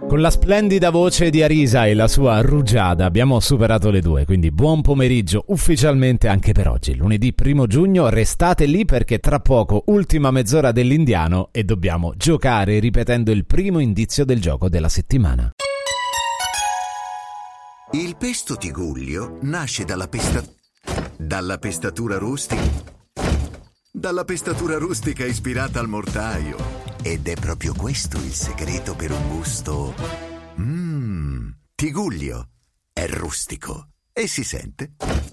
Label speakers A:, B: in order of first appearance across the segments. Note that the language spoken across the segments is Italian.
A: Con la splendida voce di Arisa e la sua rugiada abbiamo superato le 2, quindi buon pomeriggio ufficialmente anche per oggi. Lunedì 1 giugno, restate lì perché tra poco ultima mezz'ora dell'Indiano e dobbiamo giocare ripetendo il primo indizio del gioco della settimana.
B: Il pesto Tigullio nasce dalla pestatura rustica ispirata al mortaio. Ed è proprio questo il segreto per un gusto... Tigullio è rustico e si sente.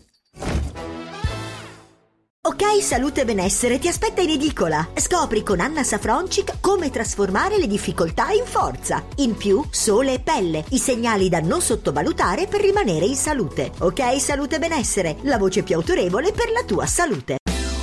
C: Ok, Salute e Benessere ti aspetta in edicola. Scopri con Anna Safroncic come trasformare le difficoltà in forza. In più, sole e pelle, i segnali da non sottovalutare per rimanere in salute. Ok, Salute e Benessere, la voce più autorevole per la tua salute.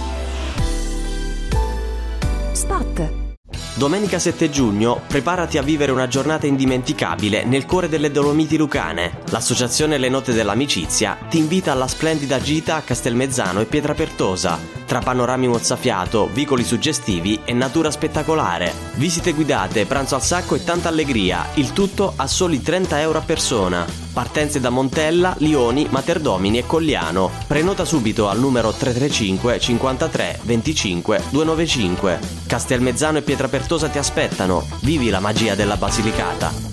D: Spot.
E: Domenica 7 giugno preparati a vivere una giornata indimenticabile nel cuore delle Dolomiti Lucane. L'associazione Le Note dell'Amicizia ti invita alla splendida gita a Castelmezzano e Pietrapertosa, tra panorami mozzafiato, vicoli suggestivi e natura spettacolare. Visite guidate, pranzo al sacco e tanta allegria, il tutto a soli 30 euro a persona. Partenze da Montella, Lioni, Materdomini e Cogliano. Prenota subito al numero 335 53 25 295. Castelmezzano e Pietrapertosa ti aspettano. Vivi la magia della Basilicata.